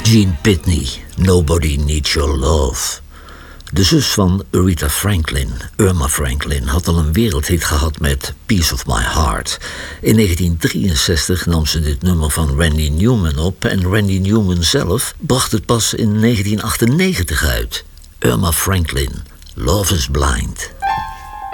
Gene Pitney, Nobody Needs Your Love. De zus van Aretha Franklin, Irma Franklin, had al een wereldhit gehad met Piece of My Heart. In 1963 nam ze dit nummer van Randy Newman op en Randy Newman zelf bracht het pas in 1998 uit. Irma Franklin, Love is Blind.